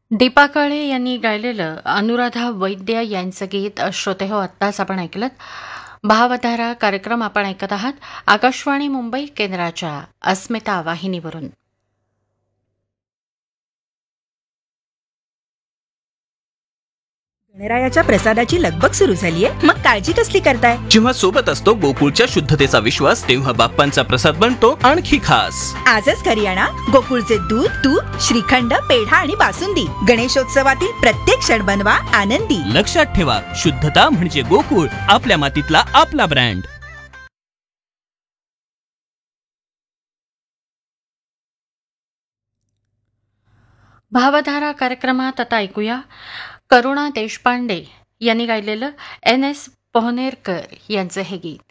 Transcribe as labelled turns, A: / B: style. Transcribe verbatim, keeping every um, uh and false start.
A: दीपा काळे यांनी गायलेलं अनुराधा वैद्य यांचं गीत श्रोते हो आत्ताच आपण ऐकलं. भावधारा कार्यक्रम आपण ऐकत आहात आकाशवाणी मुंबई केंद्राच्या अस्मिता वाहिनीवरून.
B: गणरायाच्या प्रसादाची लगबग सुरू झालीये, मग काळजी कसली करताय?
C: जेव्हा सोबत असतो गोकुळच्या शुद्धतेचा विश्वास, तेव्हा बाप्पांचा प्रसाद बनतो आणखी खास.
B: आजच घरी आणा गोकुळचे दूध, तूप, श्रीखंड, पेढा आणि बासुंदी. गणेशोत्सवातील प्रत्येक क्षण बनवा आनंदी.
C: लक्षात ठेवा, शुद्धता म्हणजे गोकुळ, आपल्या मातीतला आपला ब्रँड.
A: भावधारा कार्यक्रमात आता ऐकूया करुणा देशपांडे यांनी गायलेलं एन एस पोहनेरकर यांचं हे गीत.